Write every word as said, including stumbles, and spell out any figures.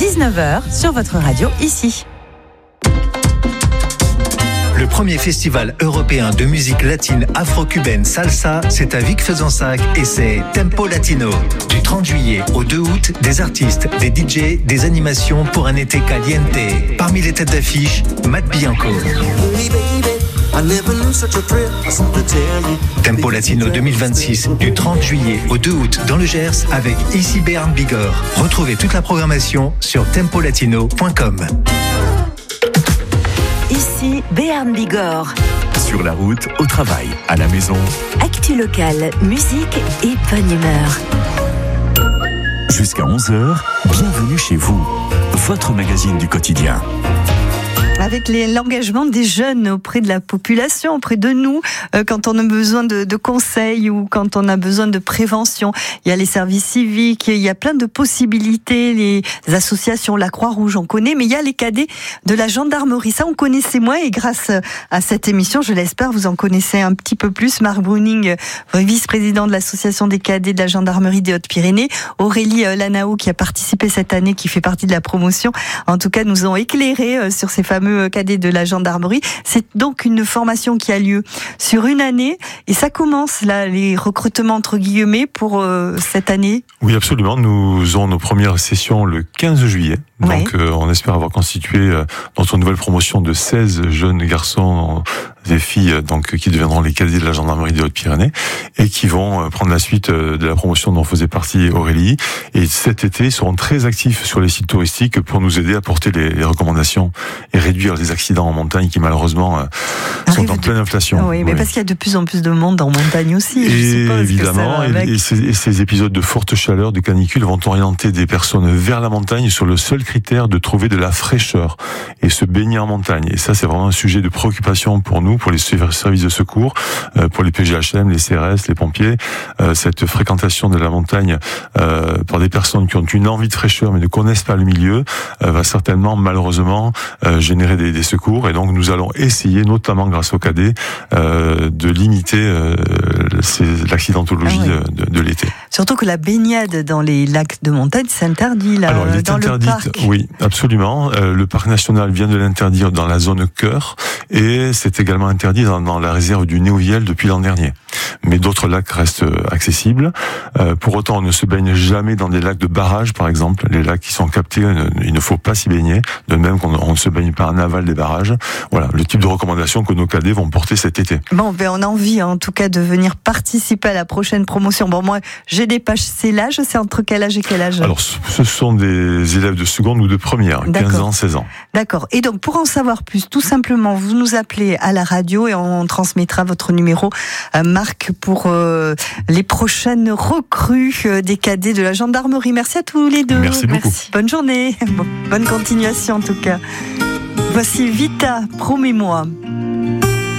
dix-neuf heures sur votre radio ici. Le premier festival européen de musique latine afro-cubaine salsa, c'est à Vic-Fezensac et c'est Tempo Latino. Du trente juillet au deux août, des artistes, des D J, des animations pour un été caliente. Parmi les têtes d'affiche, Matt Bianco. Tempo Latino deux mille vingt-six, du trente juillet au deux août dans le Gers avec ici Béarn Bigorre. Retrouvez toute la programmation sur tempo latino point com. Ici Béarn Bigorre. Sur la route, au travail, à la maison. Actu locale, musique et bonne humeur. Jusqu'à onze heures, bienvenue chez vous. Votre magazine du quotidien. Avec les, l'engagement des jeunes auprès de la population, auprès de nous, euh, quand on a besoin de, de conseils ou quand on a besoin de prévention. Il y a les services civiques, il y a plein de possibilités, les associations, la Croix-Rouge, on connaît, mais il y a les cadets de la gendarmerie. Ça, on connaissait moins et grâce à cette émission, je l'espère, vous en connaissez un petit peu plus. Marc Browning, vice-président de l'association des cadets de la gendarmerie des Hautes-Pyrénées, Aurélie Lanao, qui a participé cette année, qui fait partie de la promotion, en tout cas, nous ont éclairé sur ces fameux cadets de la gendarmerie. C'est donc une formation qui a lieu sur une année et ça commence là, les recrutements entre guillemets pour euh, cette année. Oui, absolument. Nous aurons nos premières sessions le quinze juillet. Donc, ouais. euh, on espère avoir constitué euh, notre nouvelle promotion de seize jeunes garçons et filles donc qui deviendront les cadets de la gendarmerie des Hautes-Pyrénées et qui vont euh, prendre la suite euh, de la promotion dont faisait partie Aurélie. Et cet été, ils seront très actifs sur les sites touristiques pour nous aider à porter les, les recommandations et réduire les accidents en montagne qui malheureusement euh, sont en de... pleine inflation. Oui, mais oui. Parce qu'il y a de plus en plus de monde en montagne aussi. Et je suppose évidemment, que ça et, et, ces, et ces épisodes de forte chaleur, de canicule vont orienter des personnes vers la montagne sur le seul critère de trouver de la fraîcheur et se baigner en montagne. Et ça, c'est vraiment un sujet de préoccupation pour nous, pour les services de secours, pour les P G H M, les C R S, les pompiers. Cette fréquentation de la montagne euh, par des personnes qui ont une envie de fraîcheur mais ne connaissent pas le milieu euh, va certainement, malheureusement, euh, générer des, des secours. Et donc, nous allons essayer, notamment grâce aux cadets, euh, de limiter euh, ces, l'accidentologie ah oui. de, de, de l'été. Surtout que la baignade dans les lacs de montagne, c'est interdit là. Alors, il est dans interdit, le parc. Oui, absolument. Euh, le parc national vient de l'interdire dans la zone cœur et c'est également interdit dans, dans la réserve du Néouviel depuis l'an dernier. Mais d'autres lacs restent accessibles. Euh, pour autant, on ne se baigne jamais dans des lacs de barrage, par exemple. Les lacs qui sont captés, il ne faut pas s'y baigner. De même qu'on on ne se baigne pas en aval des barrages. Voilà, le type de recommandation que nos cadets vont porter cet été. Bon, ben on a envie, en tout cas, de venir participer à la prochaine promotion. Bon, moi, j'ai des pages, c'est l'âge, c'est entre quel âge et quel âge ? Alors, ce sont des élèves de seconde ou de première, D'accord. quinze ans, seize ans. D'accord. Et donc, pour en savoir plus, tout simplement, vous nous appelez à la radio et on transmettra votre numéro à Marc pour euh, les prochaines recrues euh, des cadets de la gendarmerie. Merci à tous les deux. Merci beaucoup. Merci. Bonne journée. Bonne continuation en tout cas. Voici Vita, promets-moi.